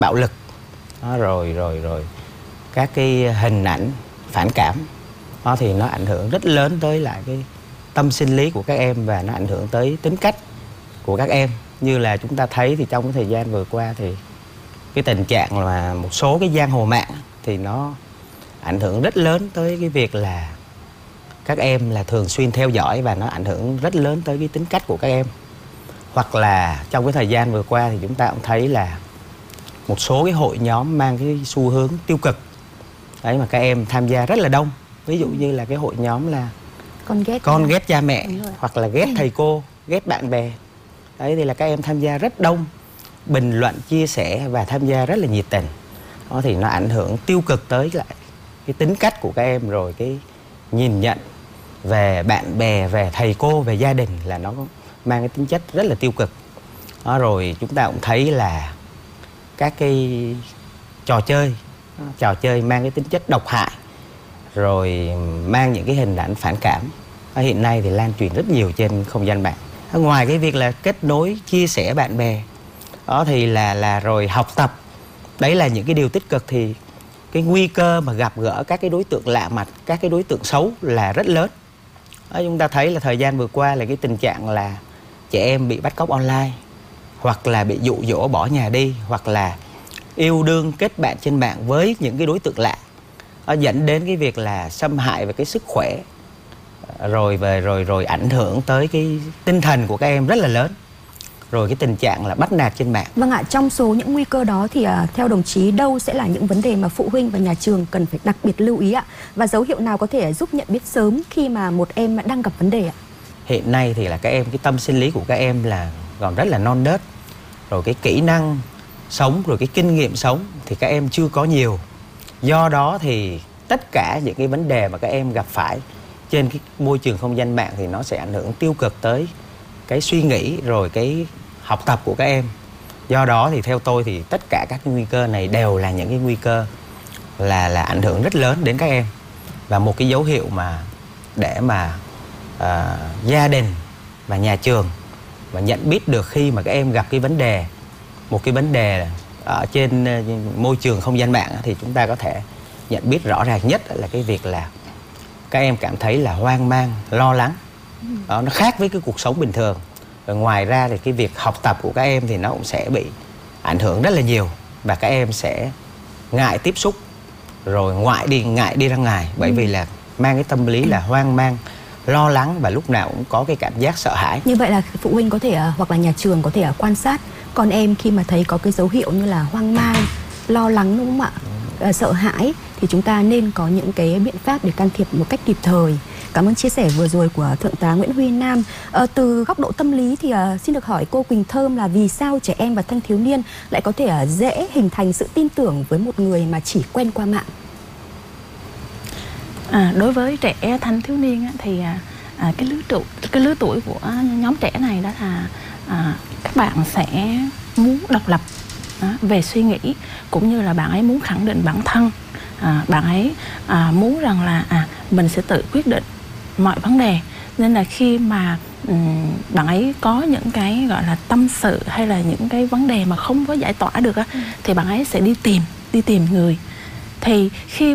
bạo lực đó, rồi các cái hình ảnh phản cảm đó, thì nó ảnh hưởng rất lớn tới lại cái tâm sinh lý của các em và nó ảnh hưởng tới tính cách của các em. Như là chúng ta thấy thì trong cái thời gian vừa qua thì cái tình trạng là một số cái giang hồ mạng thì nó ảnh hưởng rất lớn tới cái việc là các em là thường xuyên theo dõi và nó ảnh hưởng rất lớn tới cái tính cách của các em. Hoặc là trong cái thời gian vừa qua thì chúng ta cũng thấy là một số cái hội nhóm mang cái xu hướng tiêu cực đấy mà các em tham gia rất là đông. Ví dụ như là cái hội nhóm là con ghét cha mẹ, hoặc là ghét thầy cô, ghét bạn bè. Đấy thì là các em tham gia rất đông, bình luận, chia sẻ và tham gia rất là nhiệt tình. Đó thì nó ảnh hưởng tiêu cực tới lại cái tính cách của các em, rồi cái nhìn nhận về bạn bè, về thầy cô, về gia đình là nó mang cái tính chất rất là tiêu cực. Đó, rồi chúng ta cũng thấy là các cái trò chơi mang cái tính chất độc hại, rồi mang những cái hình ảnh phản cảm hiện nay thì lan truyền rất nhiều trên không gian mạng. Ngoài cái việc là kết nối, chia sẻ bạn bè đó thì là rồi học tập, đấy là những cái điều tích cực, thì cái nguy cơ mà gặp gỡ các cái đối tượng lạ mặt, các cái đối tượng xấu là rất lớn. Đó, chúng ta thấy là thời gian vừa qua là cái tình trạng là trẻ em bị bắt cóc online, hoặc là bị dụ dỗ bỏ nhà đi, hoặc là yêu đương kết bạn trên mạng với những cái đối tượng lạ. Nó dẫn đến cái việc là xâm hại về cái sức khỏe, rồi ảnh hưởng tới cái tinh thần của các em rất là lớn. Rồi cái tình trạng là bắt nạt trên mạng. Vâng ạ, trong số những nguy cơ đó thì theo đồng chí đâu sẽ là những vấn đề mà phụ huynh và nhà trường cần phải đặc biệt lưu ý ạ? Và dấu hiệu nào có thể giúp nhận biết sớm khi mà một em đang gặp vấn đề ạ? Hiện nay thì là các em, cái tâm sinh lý của các em là còn rất là non nớt. Rồi cái kỹ năng sống, rồi cái kinh nghiệm sống thì các em chưa có nhiều. Do đó thì tất cả những cái vấn đề mà các em gặp phải trên cái môi trường không gian mạng thì nó sẽ ảnh hưởng tiêu cực tới cái suy nghĩ, rồi cái học tập của các em. Do đó thì theo tôi thì tất cả các cái nguy cơ này đều là những cái nguy cơ là ảnh hưởng rất lớn đến các em. Và một cái dấu hiệu mà để mà gia đình và nhà trường và nhận biết được khi mà các em gặp cái vấn đề, một cái vấn đề ở trên môi trường không gian mạng, thì chúng ta có thể nhận biết rõ ràng nhất là cái việc là các em cảm thấy là hoang mang, lo lắng. Đó, nó khác với cái cuộc sống bình thường. Rồi ngoài ra thì cái việc học tập của các em thì nó cũng sẽ bị ảnh hưởng rất là nhiều. Và các em sẽ ngại tiếp xúc, rồi ngại đi ra ngoài. Bởi vì là mang cái tâm lý là hoang mang, lo lắng và lúc nào cũng có cái cảm giác sợ hãi. Như vậy là phụ huynh có thể hoặc là nhà trường có thể quan sát con em khi mà thấy có cái dấu hiệu như là hoang mang, lo lắng, đúng không ạ? Sợ hãi thì chúng ta nên có những cái biện pháp để can thiệp một cách kịp thời. Cảm ơn chia sẻ vừa rồi của Thượng tá Nguyễn Huy Nam. Từ góc độ tâm lý thì xin được hỏi cô Quỳnh Thơm là vì sao trẻ em và thanh thiếu niên lại có thể dễ hình thành sự tin tưởng với một người mà chỉ quen qua mạng? Đối với trẻ thanh thiếu niên thì cái lứa tuổi của nhóm trẻ này đó là các bạn sẽ muốn độc lập về suy nghĩ, cũng như là bạn ấy muốn khẳng định bản thân. Bạn ấy muốn rằng là mình sẽ tự quyết định mọi vấn đề. Nên là khi mà bạn ấy có những cái gọi là tâm sự hay là những cái vấn đề mà không có giải tỏa được thì bạn ấy sẽ đi tìm người. Thì khi